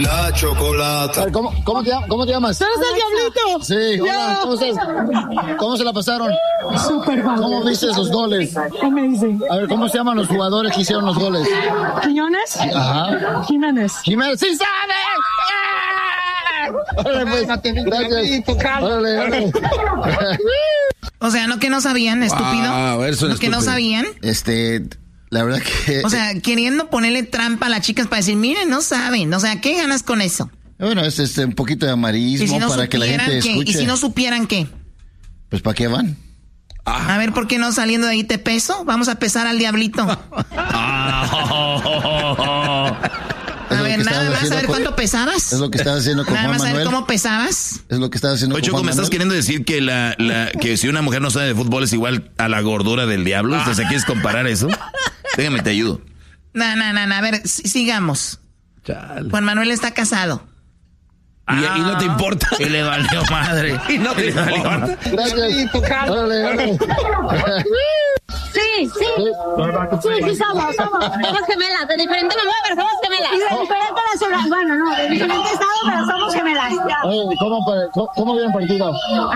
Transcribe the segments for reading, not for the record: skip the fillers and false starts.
La chocolata. ¿Cómo te llamas? ¿Eres el Diablito? Sí, hola, ¿cómo estás? ¿Cómo se la pasaron? Súper mal. ¿Cómo viste esos goles? Amazing. A ver, ¿cómo se llaman los jugadores que hicieron los goles? ¿Quiñones? Ajá. Jiménez. Jiménez, ¡sí sabe! Órale, pues, gracias. Órale. O sea, ¿no que no sabían, estúpido? ¿No que no sabían? La verdad que... O sea, queriendo ponerle trampa a las chicas para decir, miren, no saben. O sea, ¿qué ganas con eso? Bueno, es un poquito de amarillismo si no para que la gente escuche. ¿Y si no supieran qué? Pues, ¿para qué van? A ver, ¿por qué no saliendo de ahí te peso? Vamos a pesar al Diablito. A ver, nada más, a ver cuánto pesabas. Es lo que estás haciendo con Juan Manuel. Nada más a ver cómo pesabas. Es lo que estás haciendo con Juan Manuel. ¿Me estás queriendo decir que que si una mujer no sabe de fútbol es igual a la gordura del diablo? ¿Usted se quieres comparar eso? Déjame, te ayudo. No, a ver, sigamos. Chale. Juan Manuel está casado. ¿Y no te importa? Y le valió madre. ¿Y no te importa? Gracias. Órale. Sí, somos gemelas, de diferente mamá, pero somos gemelas. Y de diferente nacionalidad, bueno, no, de diferente estado, pero somos gemelas. Oye, ¿cómo vieron partido?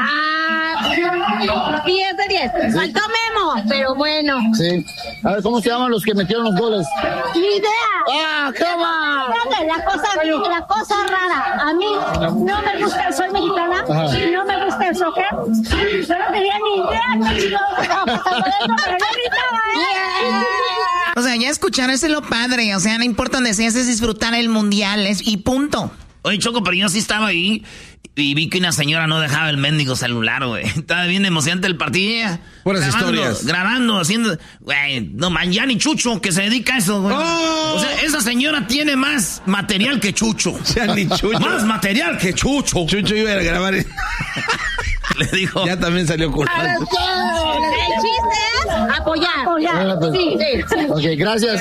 10 de 10. Faltó Memo, pero bueno. Sí. A ver, ¿cómo se llaman los que metieron los goles? Ni idea. ¿Cómo? La cosa rara. A mí no me gusta, soy mexicana, y no me gusta el soccer. Yo no tenía ni idea qué chingados estaba pasando dentro, pero yo gritaba, O sea, ya escuchar eso es lo padre. O sea, no importa donde seas, es disfrutar el mundial y punto. Oye, Choco, pero yo sí estaba ahí y vi que una señora no dejaba el mendigo celular, güey. Estaba bien emocionante el partido. Buenas historias. Grabando, haciendo... Güey, no, ya ni Chucho, que se dedica a eso, güey. Oh. O sea, esa señora tiene más material que Chucho. Ya ni Chucho. Más material que Chucho. Chucho iba a grabar... Le dijo... Ya también salió con... El chiste es apoyar. Sí. Ok, gracias.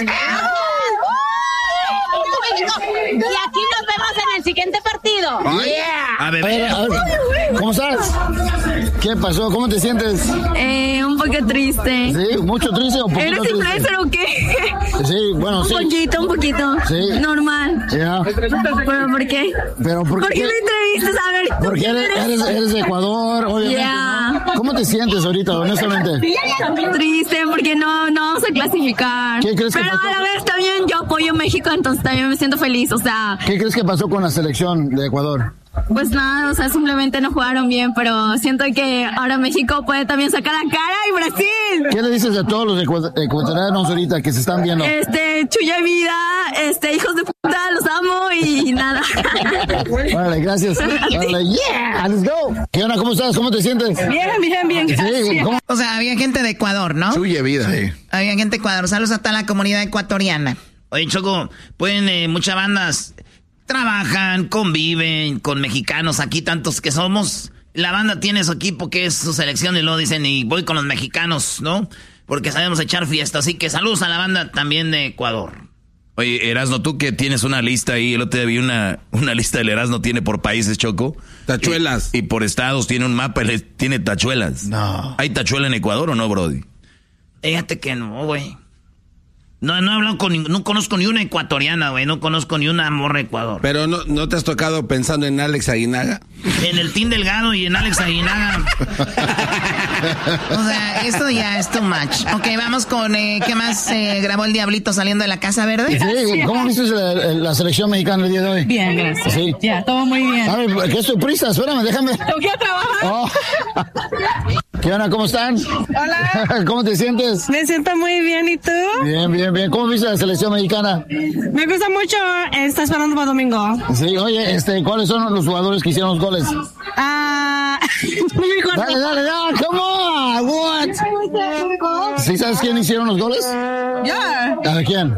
Y aquí nos vemos en el siguiente partido. A ver. ¿Cómo estás? ¿Qué pasó? ¿Cómo te sientes? Un poco triste. Sí, mucho triste o un poquito ¿Eres triste. influencer o qué? Sí, bueno, sí. Un poquito. Sí. Normal. Ya. ¿Pero por qué? ¿Por qué me entrevistas? A ver. Porque eres de Ecuador, obviamente. Yeah. ¿No? ¿Cómo te sientes ahorita, honestamente? Triste porque no vamos a clasificar. ¿Qué crees que Pero pasó? a la vez también yo apoyo a México, entonces también me siento feliz, o sea. ¿Qué crees que pasó con la selección de Ecuador? Pues nada, o sea, simplemente no jugaron bien, pero siento que ahora México puede también sacar la cara y Brasil. ¿Qué le dices a todos los ecuatorianos ahorita que se están viendo? Chuya vida, hijos de puta, los amo y nada. Vale, gracias. Vale, yeah, let's go. ¿Qué onda? ¿Cómo estás? ¿Cómo te sientes? Bien, gracias. Sí, ¿cómo? O sea, había gente de Ecuador, ¿no? Chuya vida. Sí. Había gente de Ecuador. Saludos a toda la comunidad ecuatoriana. Oye, Choco, muchas bandas trabajan, conviven con mexicanos, aquí tantos que somos. La banda tiene su equipo que es su selección y luego dicen, y voy con los mexicanos, ¿no? Porque sabemos echar fiesta. Así que saludos a la banda también de Ecuador. Oye, Erasno, tú que tienes una lista ahí, el otro día vi una lista del Erasno, tiene por países, Choco. Tachuelas. Y por estados, tiene un mapa, tiene tachuelas. No. ¿Hay tachuela en Ecuador o no, Brody? Fíjate que no, güey. No he hablado no conozco ni una ecuatoriana, güey. No conozco ni una morra de Ecuador. Pero no te has tocado pensando en Alex Aguinaga. En el Team Delgado y en Alex Aguinaga. O sea, esto ya es too much. Ok, vamos con, ¿qué más grabó el Diablito saliendo de la Casa Verde? Sí, ¿cómo viste la selección mexicana el día de hoy? Bien, gracias. Sí. Ya, todo muy bien. A ver, ¿qué sorpresa? Espérame, déjame. Tengo que ir a trabajar. Oh. ¿Qué onda? ¿Cómo están? Hola. ¿Cómo te sientes? Me siento muy bien, ¿y tú? Bien. ¿Cómo viste la selección mexicana? Me gusta mucho. Está esperando para domingo. Sí, oye, ¿cuáles son los jugadores que hicieron los goles? Dale, come on, what? ¿Sí sabes quién hicieron los goles? Ya. ¿A quién?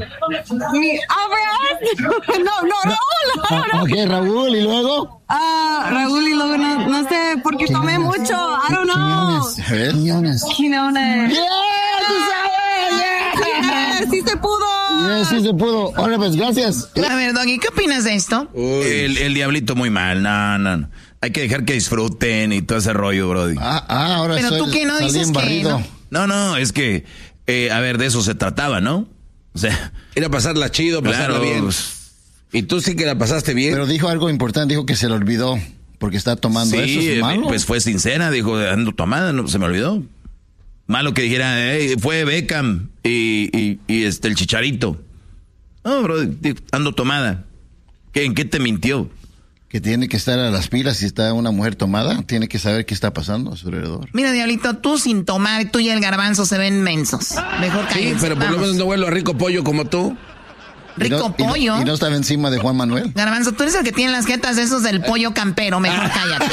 No. Ok, Raúl, ¿y luego? Raúl, y luego no sé, porque tomé mucho. I don't know. Quiñones. Quiñones. ¡Yeah! ¡Tú sabes! Sí se pudo. Sí se pudo. Ahora pues, gracias. A ver, Doggy, ¿qué opinas de esto? El Diablito muy mal, no. Hay que dejar que disfruten y todo ese rollo, Brody. Ahora pero tú que no dices que no, es que, a ver, de eso se trataba, ¿no? O sea, ir a pasarla chido, pasarla bien. Pues, ¿Y tú sí que la pasaste bien? Pero dijo algo importante, dijo que se le olvidó porque está tomando. Sí, eso es malo. pues fue sincera, dijo, ando tomada, no, se me olvidó. Malo que dijera, fue Beckham y el Chicharito. No, bro, ando tomada. ¿En qué te mintió? Que tiene que estar a las pilas. Si está una mujer tomada, tiene que saber qué está pasando a su alrededor. Mira, Diablito, tú sin tomar, tú y el Garbanzo se ven mensos. Mejor cállense. Sí, pero por lo menos no huelo a rico pollo como tú. Rico pollo. Y no estaba encima de Juan Manuel. Garbanzo, tú eres el que tiene las jetas de esos del pollo campero. Mejor cállate.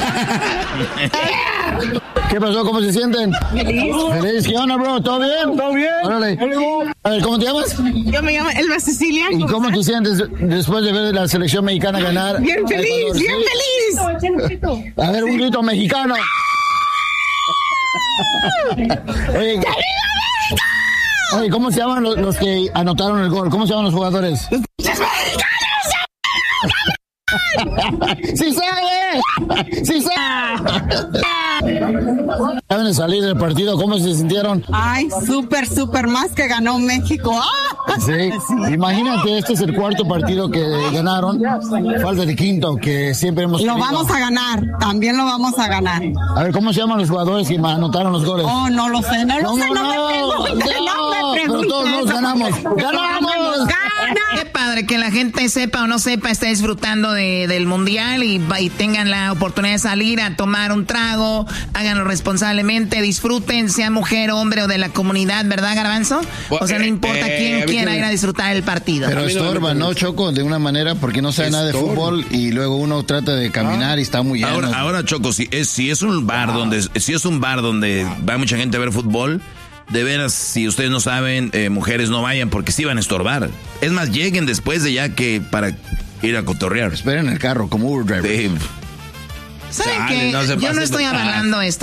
¿Qué pasó? ¿Cómo se sienten? Feliz. ¿Qué onda, bro? ¿Todo bien? ¿Todo bien? Órale. A ver, ¿cómo te llamas? Yo me llamo Elba Cecilia. ¿Y cómo te sientes después de ver la selección mexicana ganar? Bien feliz, Ecuador, bien feliz. A ver, un grito mexicano. Oye, ¿cómo se llaman los que anotaron el gol? ¿Cómo se llaman los jugadores? ¡Sí sabe! ¡Sí sabe! Saben de salir del partido, ¿cómo se sintieron? Ay, súper más que ganó México. ¡Ah! Sí, imagínate, este es el cuarto partido que ganaron. Falta el quinto, que siempre hemos Lo tenido. vamos a ganar, también lo vamos a ganar. A ver, ¿cómo se llaman los jugadores que anotaron los goles? Oh, no lo sé, no lo sé, no me preguntes, pero todos nos ganamos. ¡Ganamos! Qué padre que la gente sepa o no sepa, esté disfrutando del mundial y tengan la oportunidad de salir a tomar un trago, háganlo responsablemente, disfruten, sea mujer, hombre o de la comunidad, ¿verdad, Garbanzo? O sea, no importa quién quiera ir a disfrutar el partido. Pero estorba, ¿no, Choco? De una manera, porque no sabe nada de fútbol y luego uno trata de caminar y está muy lleno. Ahora, Choco, si es un bar donde va mucha gente a ver fútbol, de veras, si ustedes no saben, mujeres no vayan porque sí van a estorbar. Es más, lleguen después de ya que para ir a cotorrear. Esperen el carro como Uber driver. ¿Saben qué? Yo no estoy avalando esto.